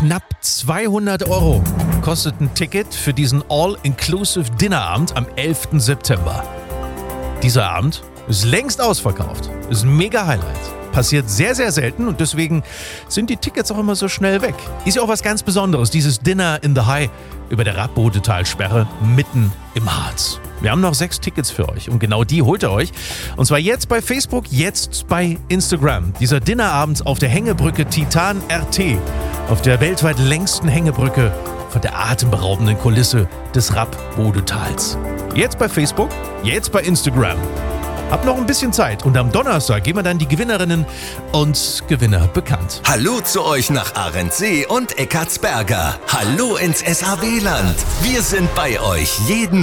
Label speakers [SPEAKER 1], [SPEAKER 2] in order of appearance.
[SPEAKER 1] Knapp 200 € kostet ein Ticket für diesen All-Inclusive Dinnerabend am 11. September. Dieser Abend ist längst ausverkauft. Ist ein mega Highlight. Passiert sehr, sehr selten und deswegen sind die Tickets auch immer so schnell weg. Ist ja auch was ganz Besonderes, dieses Dinner in the High über der Radbodetalsperre mitten im Harz. Wir haben noch 6 Tickets für euch und genau die holt ihr euch. Und zwar jetzt bei Facebook, jetzt bei Instagram. Dieser Dinnerabend auf der Hängebrücke Titan RT, auf der weltweit längsten Hängebrücke von der atemberaubenden Kulisse des Radbodetals. Jetzt bei Facebook, jetzt bei Instagram. Habt noch ein bisschen Zeit und am Donnerstag geben wir dann die Gewinnerinnen und Gewinner bekannt.
[SPEAKER 2] Hallo zu euch nach Arendsee und Eckartsberger. Hallo ins SAW-Land. Wir sind bei euch jeden